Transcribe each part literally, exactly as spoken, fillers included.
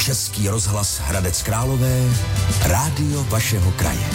Český rozhlas Hradec Králové, rádio vašeho kraje.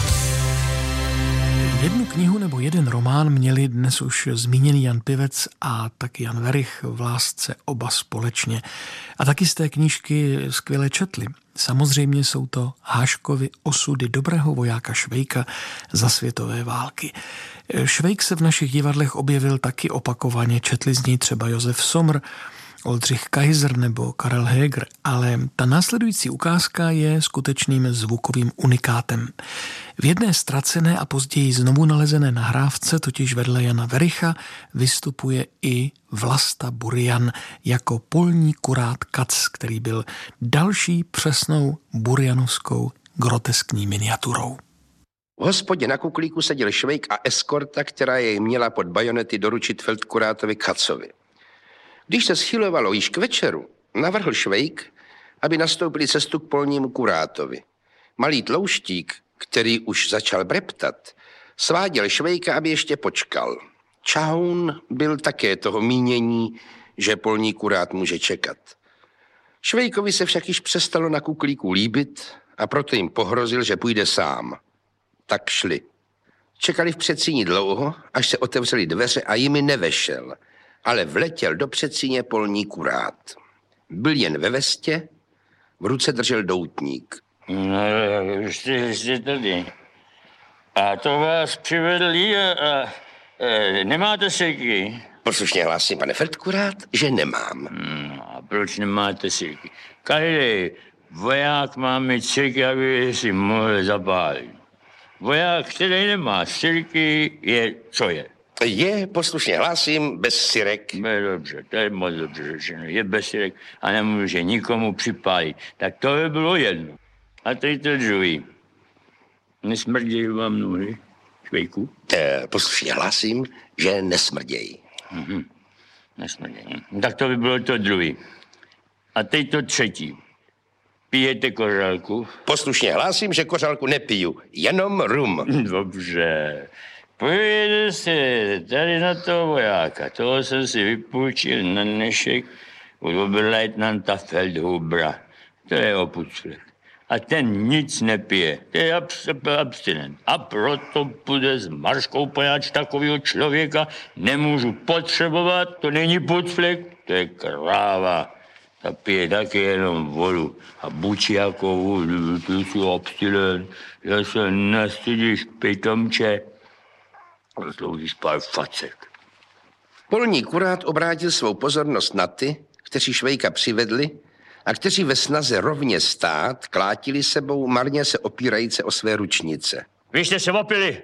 Jednu knihu nebo jeden román měli dnes už zmíněný Jan Pivec a taky Jan Werich v lásce oba společně. A taky z té knížky skvěle četli. Samozřejmě jsou to Haškovy osudy dobrého vojáka Švejka za světové války. Švejk se v našich divadlech objevil taky opakovaně, četli z něj třeba Josef Sommer, Oldřich Kaiser nebo Karel Heger, ale ta následující ukázka je skutečným zvukovým unikátem. V jedné ztracené a později znovu nalezené nahrávce, totiž vedle Jana Wericha, vystupuje i Vlasta Burian jako polní kurát Kac, který byl další přesnou burianovskou groteskní miniaturou. V hospodě na Kuklíku seděl Švejk a eskorta, která jej měla pod bajonety doručit feldkurátovi Kacovi. Když se schylovalo již k večeru, navrhl Švejk, aby nastoupili cestu k polnímu kurátovi. Malý tlouštík, který už začal breptat, sváděl Švejka, aby ještě počkal. Čahoun byl také toho mínění, že polní kurát může čekat. Švejkovi se však již přestalo na Kuklíku líbit a proto jim pohrozil, že půjde sám. Tak šli. Čekali v předsíni dlouho, až se otevřely dveře a jimi nevešel, ale vletěl do předsíně polní kurát. Byl jen ve vestě, v ruce držel doutník. No, jste, jste tady. A to vás přivedli a, a, a nemáte silky? Poslušně hlásím, pane feldkurát, že nemám. No, a proč nemáte silky? Každý voják má mít silky, aby si mohl zapálit. Voják, který nemá silky, je, co je? Je, poslušně hlásím, bez sirek. Je dobře, to je moc dobře řečeno. Je bez sirek a nemůže nikomu připálit. Tak to by bylo jedno. A teď to druhý. Nesmrdějí vám nohy, Švejku? E, poslušně hlásím, že nesmrdějí. Mhm. Nesmrdějí. Tak to by bylo to druhý. A teď to třetí. Pijete kořálku? Poslušně hlásím, že kořálku nepiju, jenom rum. Dobře. Pojďte se tady na toho vojáka. Toho jsem si vypůjčil na dnešek od oberleitnanta Feldhubera. To je opuclek. A ten nic nepije. To je abs- abstinent. A proto půjde s Marškou pojáč takového člověka. Nemůžu potřebovat, to není puclek, to je kráva. Ta pije taky jenom vodu. A bučiakovou, ty jsi abstinent. Já se nestydíš, pitomče. Sloužíš pár facek. Polní kurát obrátil svou pozornost na ty, kteří Švejka přivedli a kteří ve snaze rovně stát klátili sebou, marně se opírajíce o své ručnice. Vy jste se opili.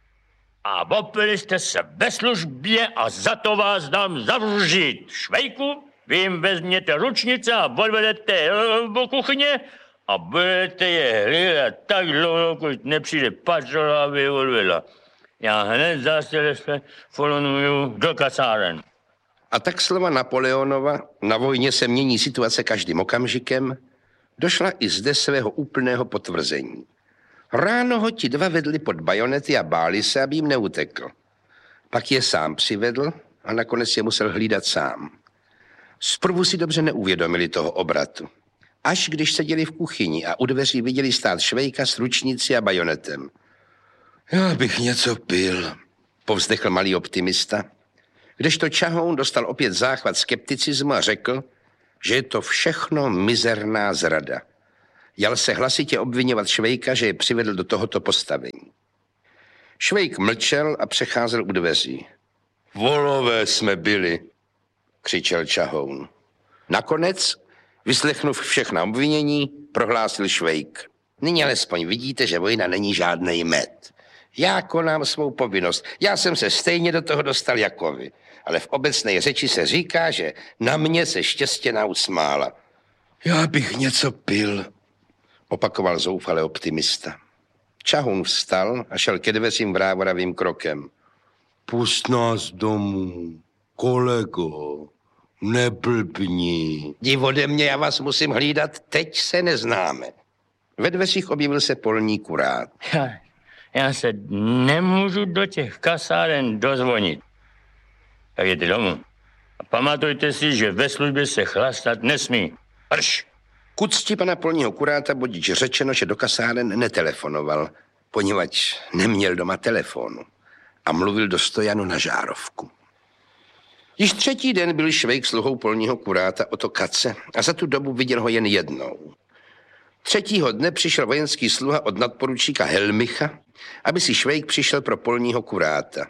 A opili jste se ve službě a za to vás dám zavřít. Švejku, vy jim vezměte ručnice a odvedete do kuchyně a budete je hlídat tak dlouho, když nepřijde patrola, aby je odvedla. Já hned zase se folonuju do kasáren. A tak slova Napoleonova, na vojně se mění situace každým okamžikem, došla i zde svého úplného potvrzení. Ráno ho ti dva vedli pod bajonety a báli se, aby jim neutekl. Pak je sám přivedl a nakonec je musel hlídat sám. Zprvu si dobře neuvědomili toho obratu. Až když seděli v kuchyni a u dveří viděli stát Švejka s ručnicí a bajonetem. Já bych něco pil, povzdechl malý optimista, kdežto Čahoun dostal opět záchvat skepticismu a řekl, že je to všechno mizerná zrada. Jal se hlasitě obvinovat Švejka, že je přivedl do tohoto postavení. Švejk mlčel a přecházel u dveří. Volové jsme byli, křičel Čahoun. Nakonec, vyslechnув všechna obvinění, prohlásil Švejk. Nyní alespoň vidíte, že vojna není žádnej med. Já konám svou povinnost. Já jsem se stejně do toho dostal jako vy. Ale v obecné řeči se říká, že na mě se štěstěna usmála. Já bych něco pil, opakoval zoufale optimista. Čahoun vstal a šel ke dveřím vrávoravým krokem. Pust nás domů, kolego, neblbni. Jdi ode mě, já vás musím hlídat, teď se neznáme. Ve dveřích objevil se polní kurát. Já, já se nemůžu do těch kasáren dozvonit. Tak jděte domů. A pamatujte si, že ve službě se chlastat nesmí. Prš! K úcti pana polního kuráta budiž řečeno, že do kasáren netelefonoval, poněvadž neměl doma telefonu a mluvil do stojanu na žárovku. Již třetí den byl Švejk sluhou polního kuráta Oto Katze a za tu dobu viděl ho jen jednou. Třetího dne přišel vojenský sluha od nadporučíka Helmicha, aby si Švejk přišel pro polního kuráta.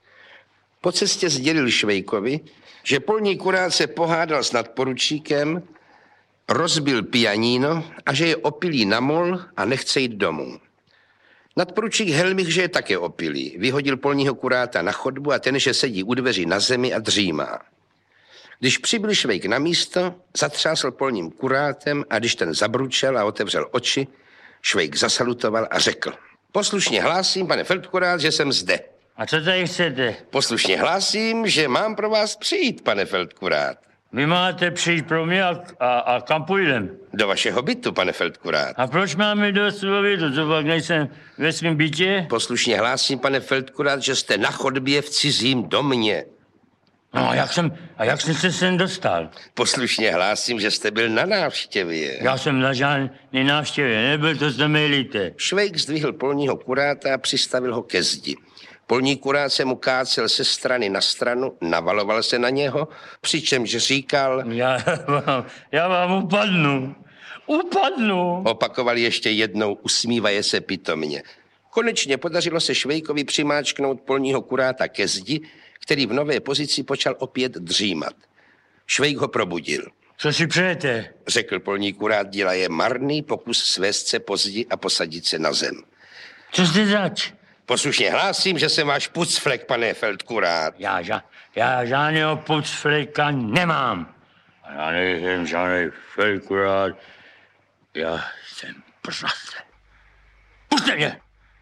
Po cestě sdělil Švejkovi, že polní kurát se pohádal s nadporučíkem, rozbil pianíno a že je opilý na mol a nechce jít domů. Nadporučík Helmich, že je také opilý, vyhodil polního kuráta na chodbu a ten, že sedí u dveří na zemi a dřímá. Když přibyl Švejk na místo, zatřásl polním kurátem a když ten zabručel a otevřel oči, Švejk zasalutoval a řekl: Poslušně hlásím, pane feldkurát, že jsem zde. A co tady chcete? Poslušně hlásím, že mám pro vás přijít, pane feldkurát. Vy máte přijít pro mě a, a, a kam půjdem? Do vašeho bytu, pane feldkurát. A proč máme do svého bytu? Co pak nejsem ve svém bytě? Poslušně hlásím, pane feldkurát, že jste na chodbě v cizím domě. No a jak jsem, a jak jsem se sem dostal? Poslušně hlásím, že jste byl na návštěvě. Já jsem na žádné návštěvě, nebyl, to se mýlíte. Švejk zdvihl polního kuráta a přistavil ho ke zdi. Polní kurát se mu kácel se strany na stranu, navaloval se na něho, přičemž říkal: Já vám, já vám upadnu, upadnu. Opakoval ještě jednou, usmívaje se pitomně. Konečně podařilo se Švejkovi přimáčknout polního kuráta ke zdi, který v nové pozici počal opět dřímat. Švejk ho probudil. Co si přejete? Řekl polní kurát, dělaje marný pokus svést se po zdi a posadit se na zem. Co jste zač? Poslušně hlásím, že jsem váš pucflek, pane feldkurát. Já, já, já žádného pucfleka nemám. A já nejsem žádný feldkurát. Já jsem prase. Puste mě!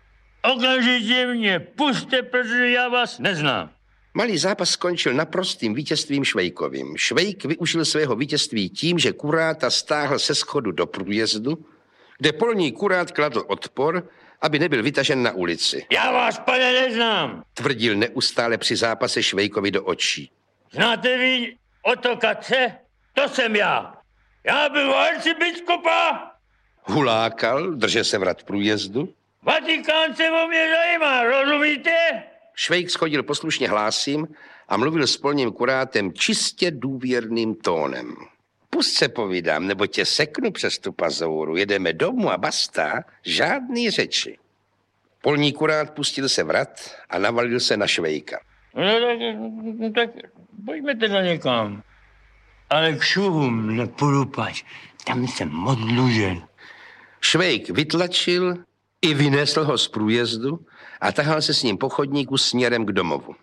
Okamžitě mě puste, protože já vás neznám. Malý zápas skončil naprostým vítězstvím Švejkovým. Švejk využil svého vítězství tím, že kuráta stáhl se schodu do průjezdu, kde polní kurát kladl odpor, aby nebyl vytažen na ulici. Já vás, pane, neznám, tvrdil neustále při zápase Švejkovi do očí. Znáte vy Oto Katze? To jsem já. Já byl arcibiskupa. Hulákal, drže se vrat průjezdu. Vatikán se o mě zajímá, rozumíte? Švejk schodil poslušně hlásím a mluvil s polním kurátem čistě důvěrným tónem. Pust se povídám, nebo tě seknu přes tu pazouru. Jedeme domů a basta, žádný řeči. Polní kurát pustil se vrat a navalil se na Švejka. No tak, no, tak pojďme teda někam. Ale k šuhům nepůjdu pač, tam jsem moc dlužen. Švejk vytlačil i vynesl ho z průjezdu a tahal se s ním po chodníku směrem k domovu.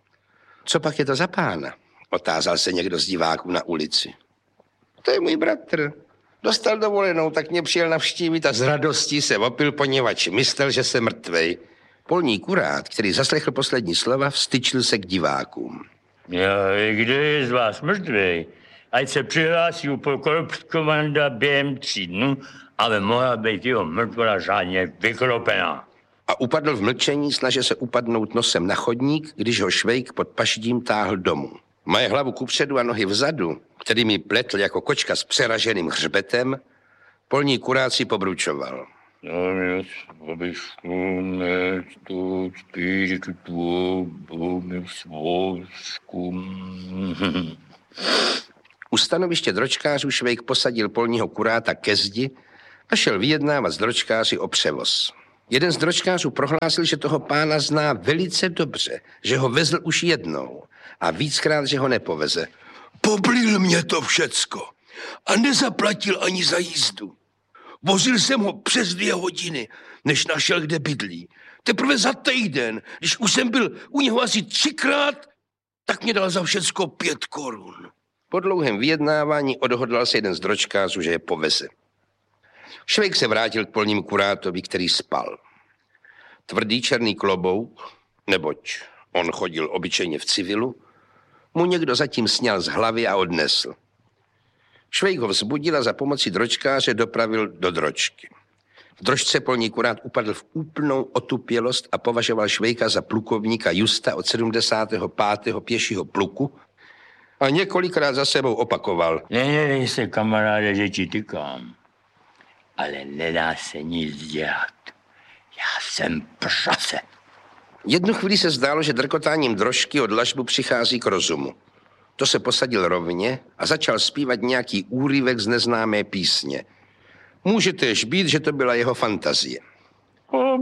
Co pak je to za pána? Otázal se někdo z diváků na ulici. To je můj bratr. Dostal dovolenou, tak mě přijel navštívit a z radostí se opil, poněvadž myslel, že jsem mrtvej. Polní kurát, který zaslechl poslední slova, vstyčil se k divákům. Jo, kdo je z vás mrtvej? Ať se přihlásí u korpskomanda během tří dnů, ale mohla být jeho mrtvola řádně vykropená. A upadl v mlčení, snažil se upadnout nosem na chodník, když ho Švejk pod paždím táhl domů. Moje hlavu kupředu a nohy vzadu, který mi pletl jako kočka s přeraženým hřbetem, polní kurát si pobručoval. U stanoviště dročkářů Švejk posadil polního kuráta ke zdi a šel vyjednávat s dročkáři o převoz. Jeden z dročkářů prohlásil, že toho pána zná velice dobře, že ho vezl už jednou a víckrát, že ho nepoveze. Poblil mě to všecko a nezaplatil ani za jízdu. Vozil jsem ho přes dvě hodiny, než našel, kde bydlí. Teprve za týden, když už jsem byl u něho asi třikrát, tak mě dal za všecko pět korun. Po dlouhém vyjednávání odhodlal se jeden z dročkářů, že je poveze. Švejk se vrátil k polnímu kurátovi, který spal. Tvrdý černý klobouk, neboť on chodil obyčejně v civilu, mu někdo zatím sňal z hlavy a odnesl. Švejk ho vzbudil a za pomoci dročkáře dopravil do dročky. V dročce polní kurát upadl v úplnou otupělost a považoval Švejka za plukovníka Justa od sedmdesátého pátého pěšího pluku a několikrát za sebou opakoval. Ne, ne, ne, se kamaráde, že ti tykám. ale nedá se nic dělat. Já jsem prase. Jednu chvíli se zdálo, že drkotáním drožky od dlažbu přichází k rozumu. To se posadil rovně a začal zpívat nějaký úryvek z neznámé písně. Může též být, že to byla jeho fantazie.